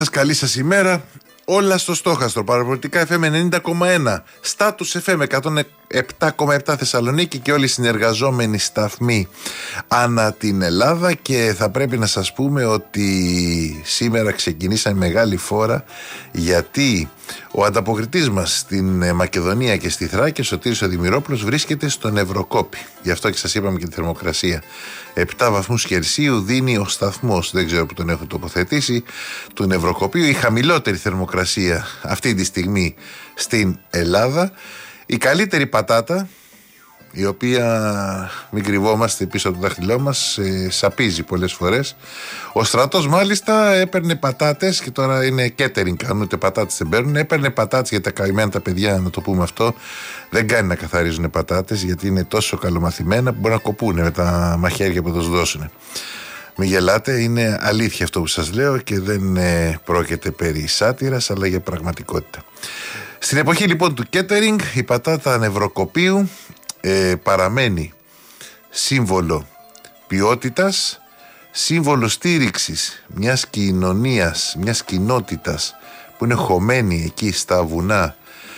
Καλή σας ημέρα. Όλα στο στόχαστρο. Παραπολιτικά FM 90,1. Στάτους FM 107,7 Θεσσαλονίκη και όλοι οι συνεργαζόμενοι σταθμοί ανά την Ελλάδα. Και θα πρέπει να σας πούμε ότι σήμερα ξεκινήσαμε μεγάλη φόρα, γιατί ο ανταποκριτής μας στην Μακεδονία και στη Θράκη, ο Σωτήρης ο Δημηρόπουλος, βρίσκεται στον Ευρωκόπη. Γι' αυτό και σας είπαμε και τη θερμοκρασία. 7 βαθμούς Κελσίου δίνει ο σταθμός, δεν ξέρω που τον έχω τοποθετήσει, του Ευρωκοπίου. Η χαμηλότερη θερμοκρασία αυτή τη στιγμή στην Ελλάδα. Η καλύτερη πατάτα, η οποία, μην κρυβόμαστε πίσω από το δάχτυλό μας, σαπίζει πολλές φορές. Ο στρατός μάλιστα έπαιρνε πατάτες, και τώρα είναι catering, κάνουν, ούτε πατάτες δεν παίρνουν. Έπαιρνε πατάτες για τα καημένα τα παιδιά, να το πούμε αυτό. Δεν κάνει να καθαρίζουν πατάτες, γιατί είναι τόσο καλομαθημένα που μπορεί να κοπούνε με τα μαχαίρια που θα τους δώσουν. Μην γελάτε, είναι αλήθεια αυτό που σας λέω και δεν πρόκειται περί σάτυρας, αλλά για πραγματικότητα. Στην εποχή λοιπόν του catering, η πατάτα νευροκοπίου παραμένει σύμβολο ποιότητας, σύμβολο στήριξης μιας κοινωνίας, μιας κοινότητας που είναι χωμένη εκεί στα βουνά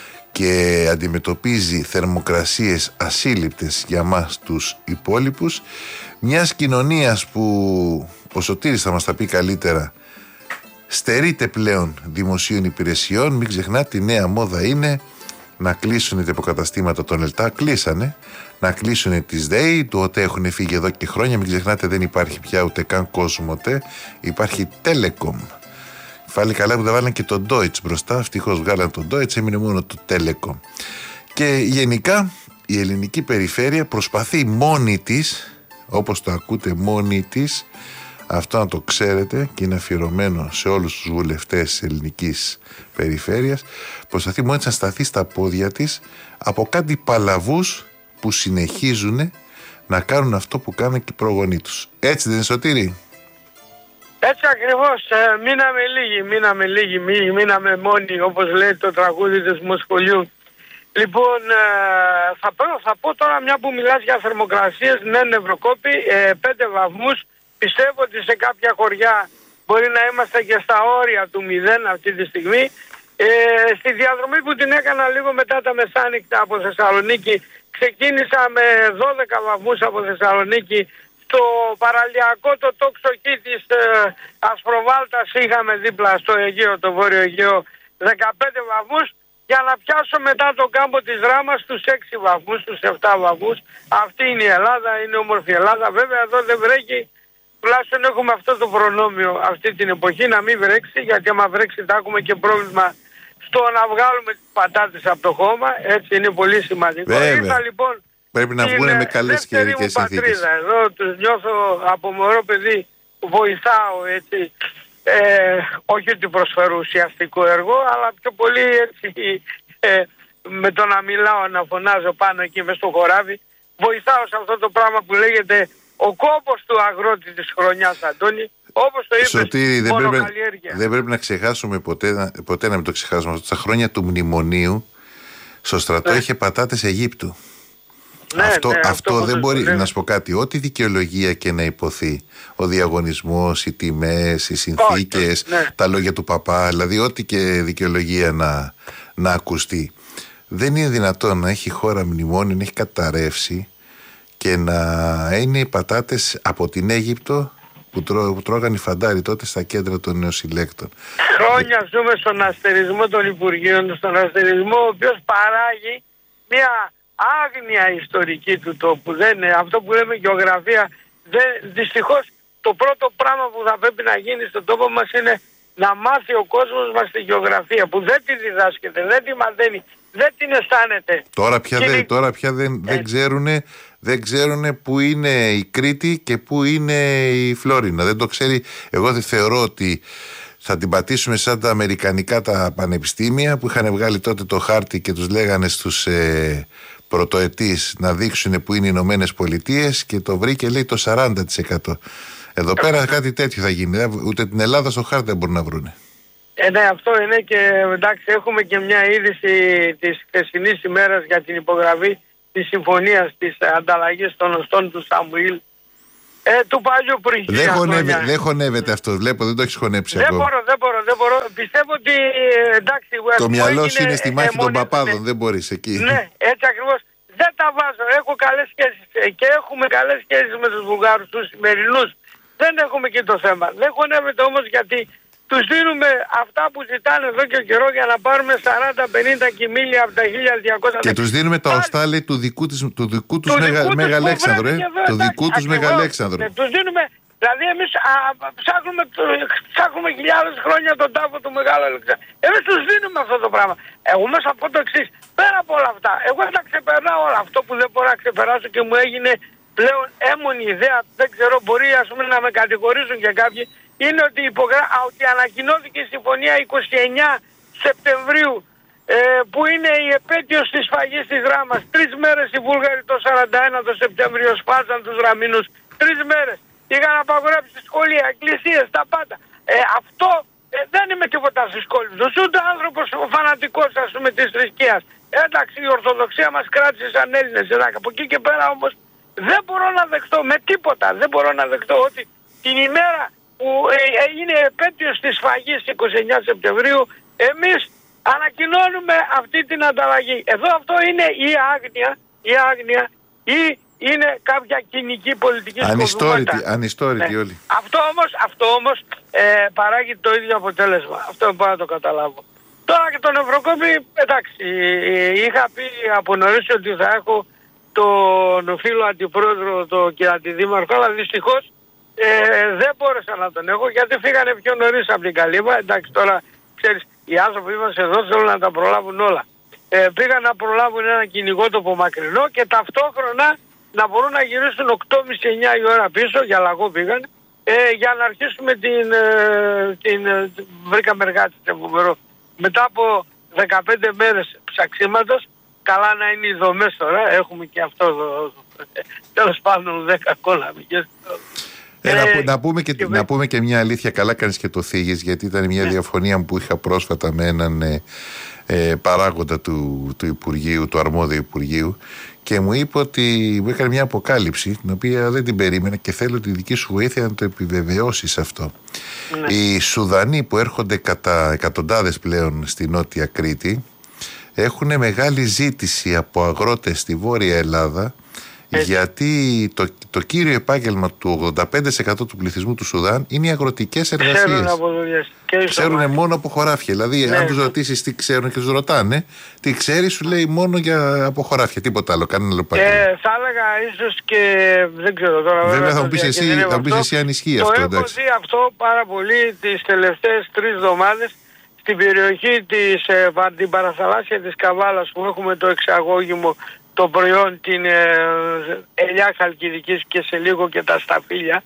και αντιμετωπίζει θερμοκρασίες ασύλληπτες για μας τους υπόλοιπους, μιας κοινωνίας που ο Σωτήρης θα μας τα πει καλύτερα, στερείται πλέον δημοσίων υπηρεσιών. Μην ξεχνάτε, η νέα μόδα είναι να κλείσουν τα υποκαταστήματα των ΕΛΤΑ, κλείσανε, να κλείσουν τις ΔΕΗ, του ΟΤΕ έχουν φύγει εδώ και χρόνια. Μην ξεχνάτε, δεν υπάρχει πια ούτε καν Κοσμοτέ, υπάρχει Telecom. Πάλι καλά που δεν βάλαν και το Deutsche μπροστά, ευτυχώς βγάλαν το Deutsche, έμεινε μόνο το Telecom. Και γενικά η ελληνική περιφέρεια προσπαθεί μόνη της, όπως το ακούτε, μόνη της, αυτό να το ξέρετε και είναι αφιερωμένο σε όλους τους βουλευτές της ελληνικής περιφέρειας, προσπαθεί μόνη της να σταθεί στα πόδια της από κάτι παλαβούς που συνεχίζουν να κάνουν αυτό που κάνουν και οι προγονείς τους. Έτσι δεν είναι, Σωτήρη? Έτσι ακριβώς, μείναμε μόνοι, όπως λέει το τραγούδι του Μοσχολιού. Λοιπόν, θα πω τώρα, μια που μιλάς για θερμοκρασίες, ναι, Ευρωκόπη, 5 βαθμούς. Πιστεύω ότι σε κάποια χωριά μπορεί να είμαστε και στα όρια του 0 αυτή τη στιγμή. Στη διαδρομή που την έκανα λίγο μετά τα μεσάνυχτα από Θεσσαλονίκη, ξεκίνησα με 12 βαθμούς από Θεσσαλονίκη. Στο παραλιακό, το τόξο εκεί της Ασπροβάλτας, είχαμε δίπλα στο Αιγαίο, το Βόρειο Αιγαίο, 15 βαθμούς. Για να πιάσω μετά τον κάμπο της Δράμας στους 6 βαθμούς, στους 7 βαθμούς. Αυτή είναι η Ελλάδα, είναι όμορφη Ελλάδα. Βέβαια εδώ δεν βρέχει. Τουλάχιστον έχουμε αυτό το προνόμιο αυτή την εποχή, να μην βρέξει, γιατί άμα βρέξει θα έχουμε και πρόβλημα στο να βγάλουμε τις πατάτες από το χώμα. Έτσι είναι πολύ σημαντικό. Ήρθα λοιπόν, πρέπει να βγουν με καλές καιρικές συνθήκες. Εδώ τους νιώθω από μωρό παιδί, βοηθάω έτσι. Όχι ότι προσφέρω ουσιαστικό έργο, αλλά πιο πολύ έτσι, με το να μιλάω, να φωνάζω πάνω εκεί μες στο χοράβι, βοηθάω σε αυτό το πράγμα που λέγεται ο κόπος του αγρότη της χρονιάς, Αντώνη. Όπως το είπες, Σωτήρη, δεν πρέπει να ξεχάσουμε ποτέ να μην το ξεχάσουμε. Στα χρόνια του μνημονίου στο στρατό είχε πατάτες Αιγύπτου. Αυτό δεν μπορεί να σου πω κάτι. Ό,τι δικαιολογία και να υποθεί, ο διαγωνισμός, οι τιμές, οι συνθήκες, τα λόγια του παπά, δηλαδή ό,τι και δικαιολογία να ακουστεί, δεν είναι δυνατόν να έχει χώρα μνημόνιο, να έχει καταρρεύσει και να είναι οι πατάτες από την Αίγυπτο που τρώγαν οι φαντάροι τότε στα κέντρα των νεοσυλλέκτων. Χρόνια ζούμε στον αστερισμό των Υπουργείων, στον αστερισμό ο οποίος παράγει μια άγνοια ιστορική του τόπου. Δεν είναι αυτό που λέμε γεωγραφία. Δυστυχώς το πρώτο πράγμα που θα πρέπει να γίνει στον τόπο μας είναι να μάθει ο κόσμος μας τη γεωγραφία, που δεν τη διδάσκεται, δεν τη μαθαίνει, δεν την αισθάνεται. Τώρα πια δεν ξέρουν πού είναι η Κρήτη και πού είναι η Φλόρινα. Δεν το ξέρει. Εγώ δεν θεωρώ ότι θα την πατήσουμε σαν τα αμερικανικά τα πανεπιστήμια που είχαν βγάλει τότε το χάρτη και τους λέγανε στους πρωτοετής να δείξουν που είναι οι Ηνωμένες Πολιτείες και το βρήκε, λέει, το 40%. Εδώ πέρα κάτι τέτοιο θα γίνει. Ούτε την Ελλάδα στο χάρτη δεν μπορούν να βρούνε. Ναι, αυτό είναι. Και εντάξει, έχουμε και μια είδηση της χθεσινής ημέρας για την υπογραφή της συμφωνίας της ανταλλαγής των οστών του Σαμουήλ του παλιού πριν. Δεν χωνεύεται αυτό, βλέπω, δεν το έχεις χωνέψει ακόμα. Δεν μπορώ. Πιστεύω ότι εντάξει. Το μυαλό σου είναι στη μάχη των παπάδων, δεν μπορείς εκεί. Ναι, έτσι ακριβώς. Δεν τα βάζω. Έχω καλές σχέσεις και έχουμε καλές σχέσεις με τους Βουλγάρους, τους σημερινούς. Δεν έχουμε και το θέμα. Δεν χωνεύεται όμως γιατί τους δίνουμε αυτά που ζητάνε εδώ και καιρό για να πάρουμε 40-50 κιμήλια από τα 1200. Και τους δίνουμε τα οστάλη του δικού τους Μεγαλέξανδρου. Του δικού τους Μεγαλέξανδρου. Τους δίνουμε, δηλαδή εμείς ψάχνουμε χιλιάδες χρόνια τον τάφο του Μεγάλου Αλεξάνδρου. Εμείς τους δίνουμε αυτό το πράγμα. Εγώ μέσα από το εξής, πέρα από όλα αυτά, εγώ τα ξεπερνάω όλα. Αυτό που δεν μπορώ να ξεπεράσω και μου έγινε πλέον έμμονη ιδέα, δεν ξέρω, μπορεί ας πούμε να με κατηγορήσουν και κάποιοι, είναι ότι ανακοινώθηκε η συμφωνία 29 Σεπτεμβρίου που είναι η επέτειος της σφαγής της Ράμας. 3 μέρες οι Βούλγαροι το 41 το Σεπτέμβριο σπάζαν τους Ραμινούς. 3 μέρες. Είχαν απαγορεύσει σχολεία, εκκλησίες, τα πάντα. Αυτό δεν είμαι τίποτα συσκόλητος. Ούτε άνθρωπος φανατικός ας πούμε της θρησκείας. Εντάξει, η Ορθοδοξία μας κράτησε σαν Έλληνες. Από εκεί και πέρα όμως δεν μπορώ να δεχτώ με τίποτα. Δεν μπορώ να δεχτώ ότι την ημέρα που είναι επέτειος της σφαγής 29 Σεπτεμβρίου εμείς ανακοινώνουμε αυτή την ανταλλαγή. Εδώ αυτό είναι η άγνοια ή είναι κάποια κοινική πολιτική σκοπιμότητα. Ανιστόρητη όλοι. Αυτό όμως παράγει το ίδιο αποτέλεσμα. Αυτό μπορώ να το καταλάβω. Τώρα και τον Ευρωκόπη, εντάξει, είχα πει από νωρίς ότι θα έχω τον φίλο αντιπρόεδρο, τον κ. Αντιδήμαρχο, αλλά δυστυχώς δεν μπόρεσα να τον έχω γιατί φύγανε πιο νωρίς από την Καλύβα. Εντάξει, τώρα ξέρεις, οι άνθρωποι είμαστε εδώ, θέλουν να τα προλάβουν όλα. Πήγαν να προλάβουν ένα κυνηγότοπο μακρινό και ταυτόχρονα να μπορούν να γυρίσουν 8.30-9 η ώρα πίσω, για λαγό πήγαν, για να αρχίσουμε βρήκαμε εργάτη μετά από 15 μέρες ψαξίματος. Καλά να είναι οι δομές τώρα, έχουμε και αυτό εδώ, τέλος πάντων 10 κόλλαμικες. Να πούμε και μια αλήθεια, καλά κάνεις και το θίγεις, γιατί ήταν μια διαφωνία που είχα πρόσφατα με έναν παράγοντα του Υπουργείου, του αρμόδιου Υπουργείου, και μου είπε ότι μου έκανε μια αποκάλυψη την οποία δεν την περίμενα και θέλω τη δική σου βοήθεια να το επιβεβαιώσεις αυτό. Ναι. Οι Σουδανοί που έρχονται κατά εκατοντάδες πλέον στη Νότια Κρήτη έχουν μεγάλη ζήτηση από αγρότες στη Βόρεια Ελλάδα, γιατί το κύριο επάγγελμα του 85% του πληθυσμού του Σουδάν είναι οι αγροτικές εργασίες. Ξέρουν μόνο από χωράφια. Δηλαδή, αν τους ρωτήσεις τι ξέρουν και τους ρωτάνε, τι ξέρει, σου λέει μόνο για από χωράφια. Τίποτα άλλο, κανένα άλλο επάγγελμα. Θα έλεγα ίσως και δεν ξέρω τώρα. Βέβαια, θα μου πεις εσύ αν ισχύει αυτό. Έχω δει αυτό πάρα πολύ τις τελευταίες 3 εβδομάδες στην περιοχή την παραθαλάσσια της Καβάλας που έχουμε το εξαγώγημο το προϊόν, την ελιά χαλκιδικής και σε λίγο και τα σταφύλια.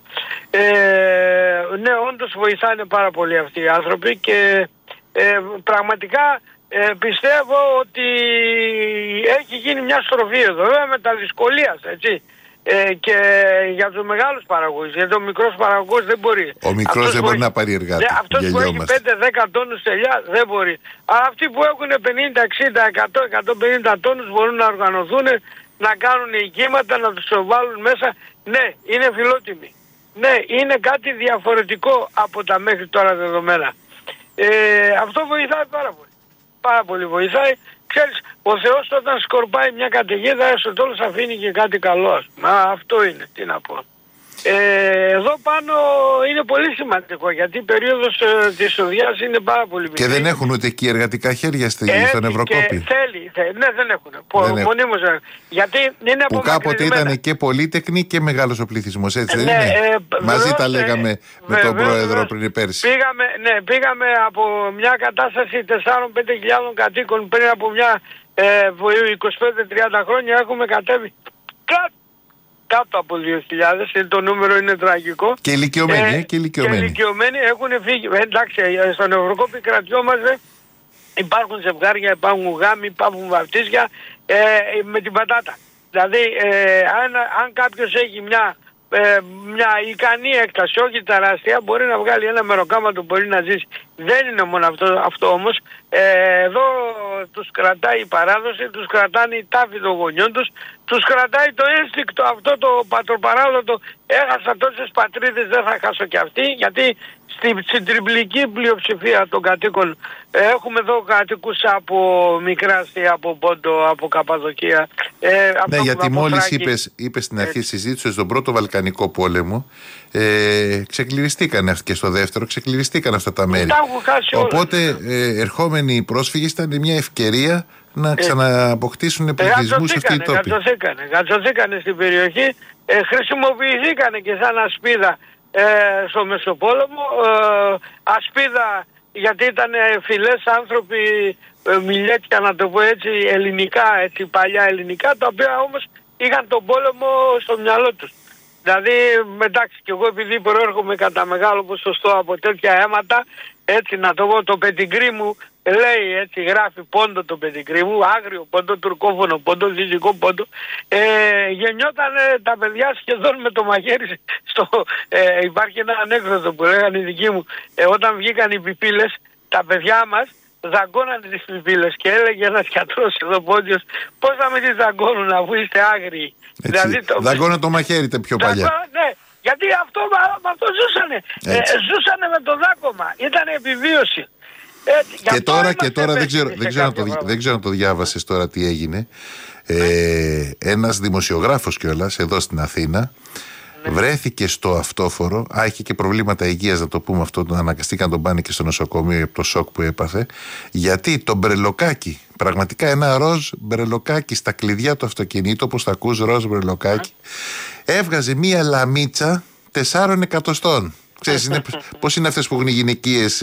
Ναι, όντως βοηθάνε πάρα πολύ αυτοί οι άνθρωποι και πραγματικά πιστεύω ότι έχει γίνει μια στροφή εδώ, βέβαια με τα δυσκολίας, έτσι. Και για τους μεγάλους παραγωγούς, γιατί ο μικρός παραγωγός δεν μπορεί. Ο μικρός δεν μπορεί να πάρει εργάτη. Αυτός που έχει 5-10 τόνους ελιά δεν μπορεί. Αλλά αυτοί που έχουν 50, 60, 100, 150 τόνους μπορούν να οργανωθούν, να κάνουν οικίματα, να τους βάλουν μέσα. Ναι, είναι φιλότιμοι. Ναι, είναι κάτι διαφορετικό από τα μέχρι τώρα δεδομένα. Αυτό βοηθάει πάρα πολύ. Πάρα πολύ βοηθάει. Ξέρεις, ο Θεός όταν σκορπάει μια καταιγίδα στο τέλος αφήνει και κάτι καλό. Αυτό είναι, τι να πω. Εδώ πάνω είναι πολύ σημαντικό γιατί η περίοδος της οδιάς είναι πάρα πολύ μικρή. Και δεν έχουν ούτε εκεί εργατικά χέρια στον Ευρωκόπη. Ναι, δεν έχουν. Μονίμως. Γιατί είναι που κάποτε ήταν και πολύτεκνοι και μεγάλος ο πληθυσμός, έτσι δεν είναι. Μαζί τα λέγαμε με τον πρόεδρο πριν πέρσι. Πήγαμε από μια κατάσταση 4-5 χιλιάδων κατοίκων πριν από μια 25-30 χρόνια, έχουμε κατέβει κάτω από 2.000, το νούμερο είναι τραγικό. Και ηλικιωμένοι, και ηλικιωμένοι έχουν φύγει. Εντάξει, στον Ευρωκόπη κρατιόμαστε, υπάρχουν ζευγάρια, υπάρχουν γάμοι, υπάρχουν βαφτίσια με την πατάτα. Δηλαδή, αν κάποιος έχει μια μια ικανή έκταση, όχι τεράστια, μπορεί να βγάλει ένα μεροκάματο, μπορεί να ζήσει. Δεν είναι μόνο αυτό όμως. Εδώ τους κρατάει η παράδοση, τους κρατάνε οι τάφοι των γονιών τους κρατάει το ένστικτο αυτό το πατροπαράδοτο. Έχασα τόσες πατρίδες, δεν θα χάσω κι αυτή, γιατί στην τριπλική πλειοψηφία των κατοίκων έχουμε εδώ κατοίκους από Μικρά Ασία, από Πόντο, από Καπαδοκία. Ναι, γιατί μόλις είπες στην αρχή συζήτηση στον πρώτο Βαλκανικό πόλεμο ξεκληριστήκαν και στο δεύτερο ξεκληριστήκαν αυτά τα μέρη. Οπότε ερχόμενοι οι πρόσφυγες ήταν μια ευκαιρία να ξανααποκτήσουν πληθυσμούς αυτοί οι τόποι. Γατζωθήκανε στην περιοχή, χρησιμοποιηθήκανε και σαν ασπίδα στο Μεσοπόλεμο, ασπίδα γιατί ήταν φιλές άνθρωποι, μιλέτια να το πω έτσι, ελληνικά, έτσι, παλιά ελληνικά, τα οποία όμως είχαν τον πόλεμο στο μυαλό τους. Δηλαδή, εντάξει, και εγώ επειδή προέρχομαι κατά μεγάλο ποσοστό από τέτοια αίματα, έτσι να το πω, το πεντιγκρί μου λέει, έτσι γράφει Πόντο το πεντιγκρί μου, άγριο Πόντο, τουρκόφωνο Πόντο, δυτικό Πόντο, γεννιόταν τα παιδιά σχεδόν με το μαχαίρι υπάρχει ένα ανέκδοτο που λέγανε οι δικοί μου, όταν βγήκαν οι πιπίλες, τα παιδιά μας δαγκώνανε τις πιπίλες και έλεγε ένας γιατρός εδώ Πόντιος, πώς θα με τις δαγκώνουν αφού είστε άγριοι. Δηλαδή, δαγκώνα το μαχαίρι πιο παλιά. Ναι, γιατί αυτό ζούσανε. Ζούσανε με το δάκωμα. Ήτανε επιβίωση. Και τώρα δεν ξέρω αν το διάβασες τώρα τι έγινε. Ένας δημοσιογράφος κιόλας εδώ στην Αθήνα βρέθηκε στο αυτόφορο. Είχε και προβλήματα υγείας, να το πούμε αυτό. Αναγκαστήκαν να τον πάνε και στο νοσοκομείο από το σοκ που έπαθε. Γιατί το μπρελοκάκι, πραγματικά ένα ροζ μπρελοκάκι στα κλειδιά του αυτοκινήτου, όπως θα ακούς ροζ μπρελοκάκι, έβγαζε μία λαμίτσα 4 εκατοστών. Ξέρεις πώς είναι αυτές που έχουν οι γυναικείες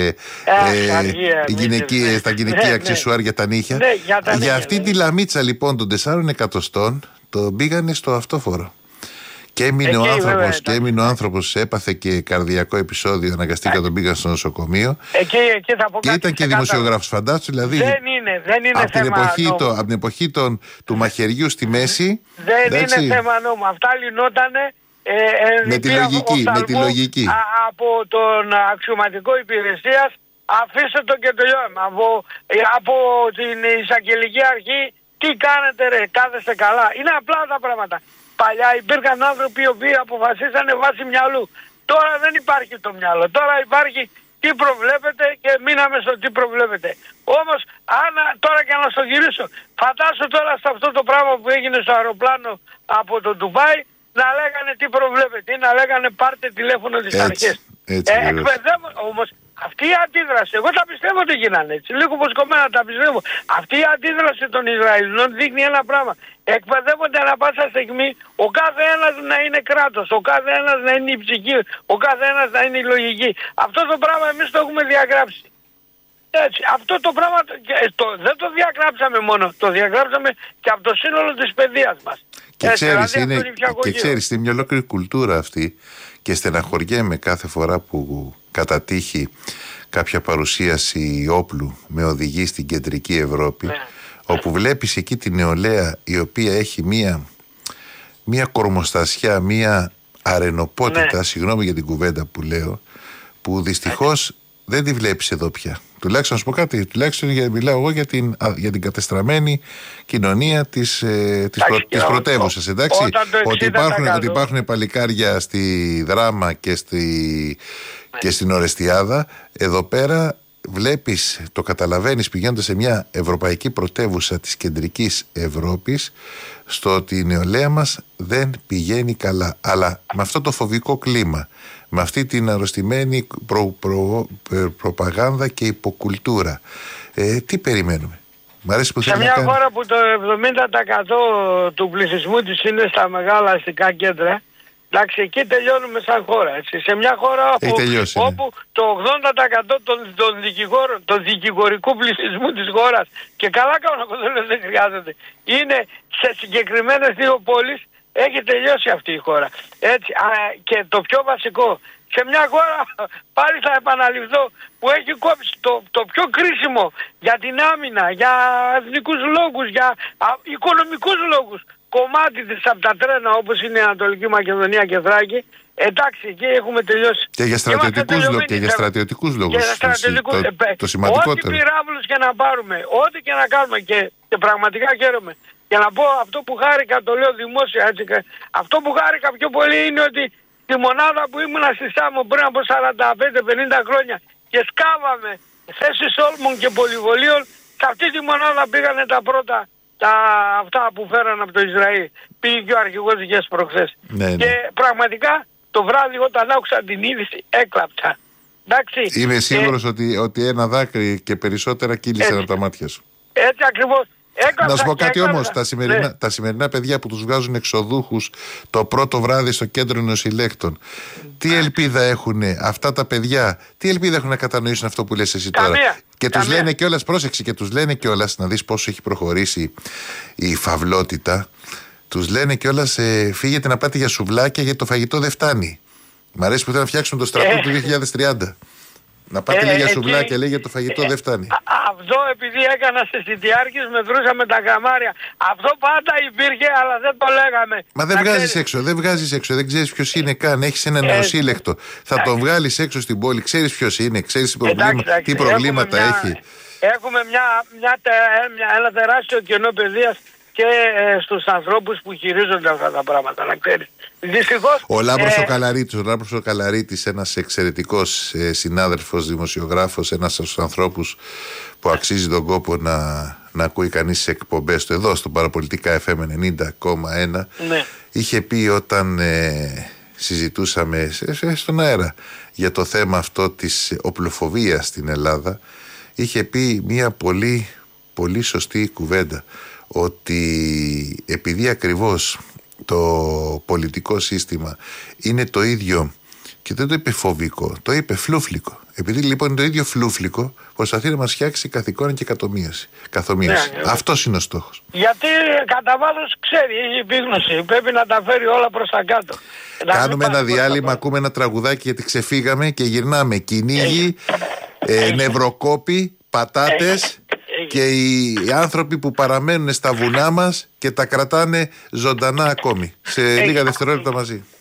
τα γυναικεία αξεσουάρ για τα νύχια. Για αυτή τη λαμίτσα λοιπόν των 4 εκατοστών το πήγανε στο αυτόφορο. Και έμεινε ο άνθρωπος, έπαθε και καρδιακό επεισόδιο, αναγκαστήκα τον πήγαν στο νοσοκομείο. Και ήταν και δημοσιογράφος, φαντάσου, δηλαδή. Δεν είναι από την εποχή του μαχαιριού στη μέση. Δεν είναι θέμα νόμου. Αυτά λυνότανε με τη λογική. Από τον αξιωματικό υπηρεσίας, αφήστε το και τελειώνουμε. Από την εισαγγελική αρχή, τι κάνετε ρε, κάθεστε καλά. Είναι απλά τα πράγματα. Παλιά υπήρχαν άνθρωποι οι οποίοι αποφασίσανε βάσει μυαλού. Τώρα δεν υπάρχει το μυαλό. Τώρα υπάρχει τι προβλέπετε και μείναμε στο τι προβλέπετε. Όμως, τώρα και να στο γυρίσω, φαντάσου τώρα σε αυτό το πράγμα που έγινε στο αεροπλάνο από το Ντουμπάι, να λέγανε τι προβλέπετε ή να λέγανε πάρτε τηλέφωνο τις αρχές. Εκπαιδεύω όμως. Αυτή η αντίδραση, εγώ τα πιστεύω ότι γίνανε έτσι, λίγο ποσκομμένα τα πιστεύω. Αυτή η αντίδραση των Ισραηλινών δείχνει ένα πράγμα. Εκπαιδεύονται ανά πάσα στιγμή ο κάθε ένας να είναι κράτος, ο κάθε ένας να είναι η ψυχή, ο κάθε ένας να είναι η λογική. Αυτό το πράγμα εμείς το έχουμε διαγράψει. Έτσι, αυτό το πράγμα δεν το διαγράψαμε μόνο, το διαγράψαμε και από το σύνολο της παιδείας μας. Και ξέρεις, είναι μια ολόκληρη κουλτούρα αυτή και στεναχωριέμαι κάθε φορά που κατατύχει κάποια παρουσίαση όπλου με οδηγεί στην κεντρική Ευρώπη, όπου βλέπεις εκεί τη νεολαία η οποία έχει μία κορμοστασιά, μία αρενοπότητα, συγγνώμη για την κουβέντα που λέω, που δυστυχώς δεν τη βλέπεις εδώ πια. Τουλάχιστον να σου πω κάτι, τουλάχιστον μιλάω εγώ για την κατεστραμμένη κοινωνία της πρωτεύουσας, εντάξει. Ότι υπάρχουν παλικάρια στη Δράμα και στην Ορεστιάδα. Εδώ πέρα βλέπεις, το καταλαβαίνεις πηγαίνοντας σε μια ευρωπαϊκή πρωτεύουσα της κεντρικής Ευρώπης, στο ότι η νεολαία μας δεν πηγαίνει καλά. Αλλά με αυτό το φοβικό κλίμα, με αυτή την αρρωστημένη προπαγάνδα και υποκουλτούρα, τι περιμένουμε? Σε μια χώρα που το 70% του πληθυσμού της είναι στα μεγάλα αστικά κέντρα, εντάξει, εκεί τελειώνουμε σαν χώρα. Έτσι. Σε μια χώρα όπου το 80% των δικηγορικού πληθυσμού της χώρας, και καλά κάνουν, δεν χρειάζεται, είναι σε συγκεκριμένες 2 πόλεις, έχει τελειώσει αυτή η χώρα. Έτσι, και το πιο βασικό, σε μια χώρα, πάλι θα επαναληφθώ, που έχει κόψει το πιο κρίσιμο για την άμυνα, για εθνικούς λόγους, για οικονομικούς λόγους, κομμάτι της από τα τρένα όπως είναι η Ανατολική Μακεδονία και Θράκη, εντάξει, εκεί έχουμε τελειώσει. Και για στρατιωτικούς λόγους. Το σημαντικότερο. Ό,τι πυράβλους και να πάρουμε, ό,τι και να κάνουμε και πραγματικά χαίρομαι. Και να πω αυτό που χάρηκα, το λέω δημόσια έτσι, αυτό που χάρηκα πιο πολύ είναι ότι τη μονάδα που ήμουνα στη Σάμο πριν από 45-50 χρόνια και σκάβαμε θέσεις όλμων και πολυβολίων, σε αυτή τη μονάδα πήγανε τα πρώτα αυτά που φέραν από το Ισραήλ. Πήγε και ο αρχηγός δικές προχθές. Ναι. Και πραγματικά το βράδυ όταν άκουσα την είδηση έκλαψα. Εντάξει. Είμαι σίγουρος ότι ένα δάκρυ και περισσότερα κύλησαν από τα μάτια σου. Έτσι ακριβώς. Να σου πω κάτι όμως, τα σημερινά παιδιά που τους βγάζουν εξοδούχους το πρώτο βράδυ στο κέντρο νοσηλέκτων, τι ελπίδα έχουν αυτά τα παιδιά, τι ελπίδα έχουν να κατανοήσουν αυτό που λες εσύ τώρα? Και τους λένε κιόλας, πρόσεξε, και τους λένε κιόλας, να δεις πόσο έχει προχωρήσει η φαυλότητα, τους λένε κιόλας φύγετε να πάτε για σουβλάκια γιατί το φαγητό δεν φτάνει. Μ' αρέσει που θέλουν να φτιάξουν το στρατό του 2030. Να πάτε λέει για σουβλάκια, λέει για το φαγητό δεν φτάνει. Αυτό επειδή έκανα στις Ιτιάρχες, με βρούσαμε τα καμάρια. Αυτό πάντα υπήρχε, αλλά δεν το λέγαμε. Μα δεν βγάζεις έξω, δεν ξέρεις ποιος είναι καν. Έχεις ένα νεοσύλλεκτο. Θα τον βγάλεις έξω στην πόλη, ξέρεις ποιος είναι, ξέρεις τι προβλήματα έχει. Έχουμε ένα τεράστιο κενό παιδείας και στους ανθρώπους που χειρίζονται αυτά τα πράγματα, να ξέρεις. Δυστυχώς, ο Λάμπρος ο Καλαρίτης, ένας εξαιρετικός συνάδελφος, δημοσιογράφος, ένας από τους ανθρώπους που αξίζει τον κόπο να ακούει κανείς τις εκπομπές του εδώ στο Παραπολιτικά FM 90,1, ναι. Είχε πει όταν συζητούσαμε στον αέρα για το θέμα αυτό της οπλοφοβίας στην Ελλάδα, είχε πει μια πολύ, πολύ σωστή κουβέντα, ότι επειδή ακριβώς το πολιτικό σύστημα είναι το ίδιο, και δεν το είπε φοβικό, το είπε φλούφλικο. Επειδή λοιπόν είναι το ίδιο φλούφλικο, προσπαθεί να μας φτιάξει καθηκόνα και καθομοίωση. Ναι. Αυτός είναι ο στόχος. Γιατί κατά βάθος ξέρει, έχει επίγνωση, πρέπει να τα φέρει όλα προς τα κάτω. Κάνουμε ένα διάλειμμα, ακούμε ένα τραγουδάκι γιατί ξεφύγαμε και γυρνάμε. Κυνήγι, νευροκόποι, πατάτες και οι άνθρωποι που παραμένουν στα βουνά μας και τα κρατάνε ζωντανά ακόμη. Σε λίγα δευτερόλεπτα μαζί.